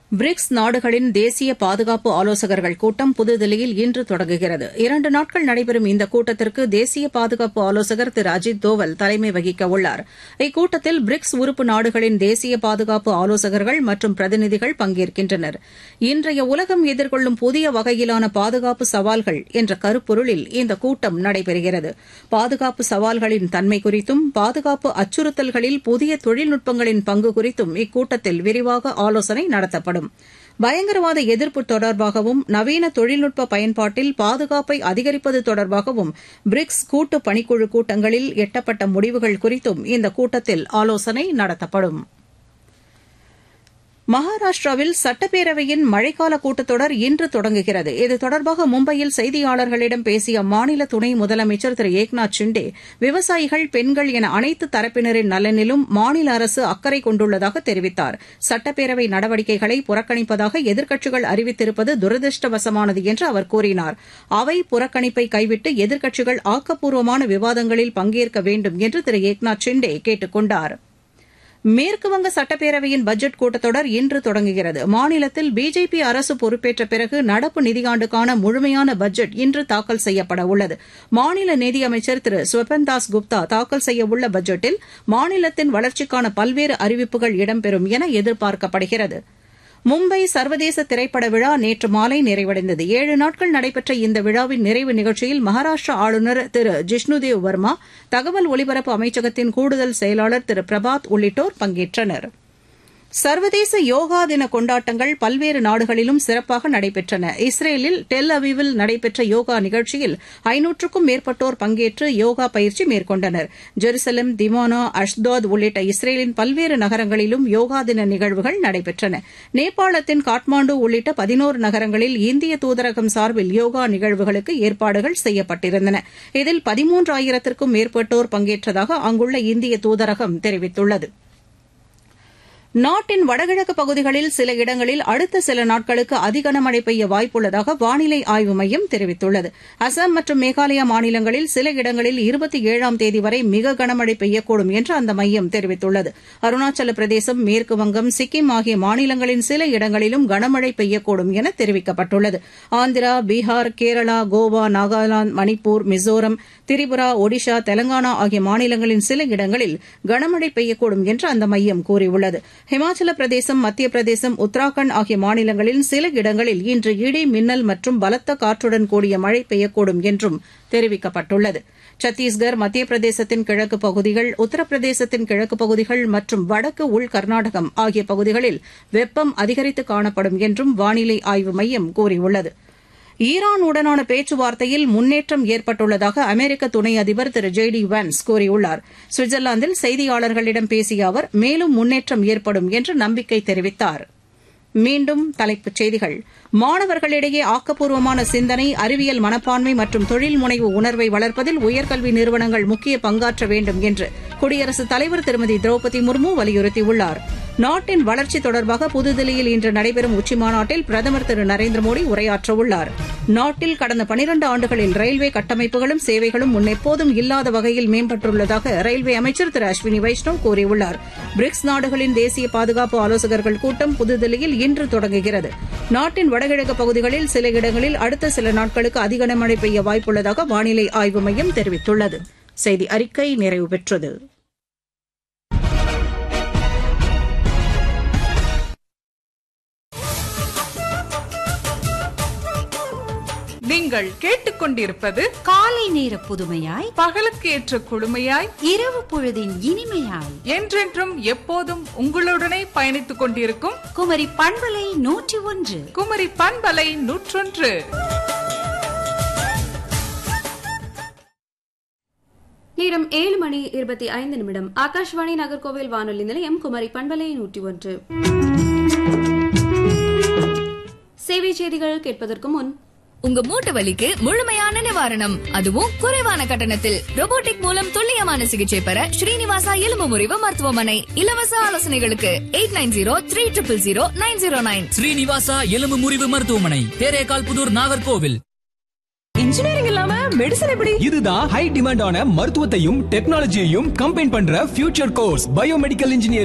BRICS நாடுகளின் தேசிய பாதுகாப்பு ஆலோசகர்கள் கூட்டம் புதுதில்லியில் இன்று தொடங்குகிறது. 2 நாட்கள் நடைபெறும் இந்த கூட்டத்திற்கு தேசிய பாதுகாப்பு ஆலோசகர் திரு அஜித் தோவல் தலைமை வகிக்க உள்ளார். இக்கூட்டத்தில் பிரிக்ஸ் உறுப்பு நாடுகளின் தேசிய பாதுகாப்பு ஆலோசகர்கள் மற்றும் பிரதிநிதிகள் பங்கேற்கின்றனர். இன்றைய உலகம் எதிர்கொள்ளும் புதிய வகையிலான பாதுகாப்பு சவால்கள் என்ற கருப்பொருளில் இந்த கூட்டம் நடைபெறுகிறது. பாதுகாப்பு சவால்களின் தன்மை குறித்தும் பாதுகாப்பு அச்சுறுத்தல்களில் புதிய தொழில்நுட்பங்களின் பங்கு குறித்தும் இக்கூட்டத்தில் விரிவாக ஆலோசனை நடத்தப்படும். பயங்கரவாத எதிர்ப்பு தொடர்பாகவும் நவீன தொழில்நுட்ப பயன்பாட்டில் பாதுகாப்பை அதிகரிப்பது தொடர்பாகவும் பிரிக்ஸ் கூட்டு பணிக்குழு கூட்டங்களில் எட்டப்பட்ட முடிவுகள் குறித்தும் இந்த கூட்டத்தில் ஆலோசனை நடத்தப்படும். மகாராஷ்டிராவில் சட்டப்பேரவையின் மழைக்கால கூட்டத்தொடர் இன்று தொடங்குகிறது. இது தொடர்பாக மும்பையில் செய்தியாளர்களிடம் பேசிய அம்மாநில துணை முதலமைச்சர் திரு ஏக்நாத் ஷிண்டே, விவசாயிகள், பெண்கள் என அனைத்து தரப்பினரின் நலனிலும் மாநில அரசு அக்கறை கொண்டுள்ளதாக தெரிவித்தார். சட்டப்பேரவை நடவடிக்கைகளை புறக்கணிப்பதாக எதிர்க்கட்சிகள் அறிவித்திருப்பது துரதிருஷ்டவசமானது என்று அவர் கூறினார். அவை புறக்கணிப்பை கைவிட்டு எதிர்க்கட்சிகள் ஆக்கப்பூர்வமான விவாதங்களில் பங்கேற்க வேண்டும் என்று திரு ஏக்நாத் ஷிண்டே கேட்டுக் கொண்டார். மேற்குவங்க சட்டப்பேரவையின் பட்ஜெட் கூட்டத்தொடர் இன்று தொடங்குகிறது. மாநிலத்தில் பிஜேபி அரசு பொறுப்பேற்ற பிறகு நடப்பு நிதியாண்டுக்கான முழுமையான பட்ஜெட் இன்று தாக்கல் செய்யப்பட உள்ளது. மாநில நிதியமைச்சர் திரு ஸ்வபன் தாஸ் குப்தா தாக்கல் செய்யவுள்ள பட்ஜெட்டில் மாநிலத்தின் வளர்ச்சிக்கான பல்வேறு அறிவிப்புகள் இடம்பெறும் என எதிர்பார்க்கப்படுகிறது. மும்பை சர்வதேச திரைப்பட விழா நேற்று மாலை நிறைவடைந்தது. 7 நாட்கள் நடைபெற்ற இந்த விழாவின் நிறைவு நிகழ்ச்சியில் மகாராஷ்டிரா ஆளுநர் திரு ஜிஷ்ணுதேவ் வர்மா, தகவல் ஒலிபரப்பு அமைச்சகத்தின் கூடுதல் செயலாளர் திரு பிரபாத் உள்ளிட்டோர் பங்கேற்றனர். சர்வதேச யோகா தின கொண்டாட்டங்கள் பல்வேறு நாடுகளிலும் சிறப்பாக நடைபெற்றன. இஸ்ரேலில் டெல் அவீவில் நடைபெற்ற யோகா நிகழ்ச்சியில் 500க்கும் மேற்பட்டோர் பங்கேற்று யோகா பயிற்சி மேற்கொண்டனர். ஜெருசலம், திமானா, அஷ்தாத் உள்ளிட்ட இஸ்ரேலின் பல்வேறு நகரங்களிலும் யோகா தின நிகழ்வுகள் நடைபெற்றன. நேபாளத்தின் காட்மாண்டு உள்ளிட்ட 11 நகரங்களில் இந்திய தூதரகம் சார்பில் யோகா நிகழ்வுகளுக்கு ஏற்பாடுகள் செய்யப்பட்டிருந்தன. இதில் 13,000க்கும் மேற்பட்டோர் பங்கேற்றதாக அங்குள்ள இந்திய தூதரகம் தெரிவித்துள்ளது. நாட்டின் வடகிழக்கு பகுதிகளில் சில இடங்களில் அடுத்த சில நாட்களுக்கு அதிகனமழை பெய்ய வாய்ப்புள்ளதாக வானிலை ஆய்வு மையம் தெரிவித்துள்ளது. அசாம் மற்றும் மேகாலயா மாநிலங்களில் சில இடங்களில் 27ஆம் தேதி வரை மிக கனமழை பெய்யக்கூடும் என்று அந்த மையம் தெரிவித்துள்ளது. அருணாச்சல பிரதேசம், மேற்குவங்கம், சிக்கிம் ஆகிய மாநிலங்களின் சில இடங்களிலும் கனமழை பெய்யக்கூடும் என தெரிவிக்கப்பட்டுள்ளது. ஆந்திரா, பீகார், கேரளா, கோவா, நாகாலாந்து, மணிப்பூர், மிசோரம், திரிபுரா, ஒடிஷா, தெலங்கானா ஆகிய மாநிலங்களின் சில இடங்களில் கனமழை பெய்யக்கூடும் என்று அந்த மையம் கூறியுள்ளது. ஹிமாச்சல பிரதேசம், மத்திய பிரதேசம், உத்தராகண்ட் ஆகிய மாநிலங்களில் சில இடங்களில் இன்று இடி, மின்னல் மற்றும் பலத்த காற்றுடன் கூடிய மழை பெய்யக்கூடும் என்றும் தெரிவிக்கப்பட்டுள்ளது. சத்தீஸ்கர், மத்திய பிரதேசத்தின் கிழக்கு பகுதிகள், உத்தரப்பிரதேசத்தின் கிழக்கு பகுதிகள் மற்றும் வடக்கு உள் கர்நாடகம் ஆகிய பகுதிகளில் வெப்பம் அதிகரித்து காணப்படும் என்றும் வானிலை ஆய்வு மையம் கூறியுள்ளது. ஈரானுடனான பேச்சுவார்த்தையில் முன்னேற்றம் ஏற்பட்டுள்ளதாக அமெரிக்க துணை அதிபர் திரு ஜே டி வான்ஸ் கூறியுள்ளார். சுவிட்சர்லாந்தில் செய்தியாளர்களிடம் பேசிய அவர் மேலும் முன்னேற்றம் ஏற்படும் என்று நம்பிக்கை தெரிவித்தார். மீண்டும் தலைப்புச் செய்திகள். மாணவர்களிடையே ஆக்கப்பூர்வமான சிந்தனை, அறிவியல் மனப்பான்மை மற்றும் தொழில் முனைவு உணர்வை வளர்ப்பதில் உயர்கல்வி நிறுவனங்கள் முக்கிய பங்காற்ற வேண்டும் என்று குடியரசுத் தலைவர் திருமதி திரௌபதி முர்மு வலியுறுத்தியுள்ளார். நாட்டின் வளர்ச்சி தொடர்பாக புதுதில்லியில் இன்று நடைபெறும் உச்சிமாநாட்டில் பிரதமர் திரு நரேந்திர மோடி உரையாற்றவுள்ளார். நாட்டில் கடந்த 12 ஆண்டுகளில் ரயில்வே கட்டமைப்புகளும் சேவைகளும் முன்னெப்போதும் இல்லாத வகையில் மேம்பட்டுள்ளதாக ரயில்வே அமைச்சர் திரு அஸ்வினி வைஷ்ணவ் கூறியுள்ளார். பிரிக்ஸ் நாடுகளின் தேசிய பாதுகாப்பு ஆலோசகர்கள் கூட்டம் புதுதில்லியில் இன்று தொடங்குகிறது. நாட்டின் வடகிழக்கு பகுதிகளில் சில இடங்களில் அடுத்த சில நாட்களுக்கு அதிக கனமழை பெய்ய வாய்ப்புள்ளதாக வானிலை ஆய்வு மையம் தெரிவித்துள்ளது. செய்தி அறிக்கை நிறைவு பெற்றது. நீங்கள் கேட்டுக்கொண்டிருப்பது காலை நேர புதுமையாய், பகலுக்கு ஏற்ற குழுமையாய், இரவு பொழுதின் இனிமையாய், என்றென்றும் எப்போதும் உங்களுடனே பயணித்துக் கொண்டிருக்கும் குமரி பண்பலை 101. குமரி பண்பலை 101. நேரம் 7:25. ஆகாஷ்வாணி நாகர்கோவில் வானொலி நிலையம், குமரி பண்பலை 101. சேவை செய்திகள் கேட்பதற்கு முன், உங்க மூட்டு வலிக்கு முழுமையான நிவாரணம், அதுவும் குறைவான கட்டணத்தில். ரோபோட்டிக் மூலம் துல்லியமான சிகிச்சை பெற ஸ்ரீனிவாசா எலும்பு முறிவு மருத்துவமனை. இலவச ஆலோசனைகளுக்கு 89000909. ஸ்ரீனிவாசா எலும்பு முறிவு மருத்துவமனை, தேரேகால் புதூர், நாகர்கோவில். இன்ஜினியரிங் இல்லாம மெடிசன் எப்படி? இதுதான் ஹை டிமாண்டான மருத்துவத்தையும் டெக்னாலஜியையும் கம்பைன் பண்ற ஃபியூச்சர் கோர்ஸ் பயோமெடிக்கல் இன்ஜினியரிங்.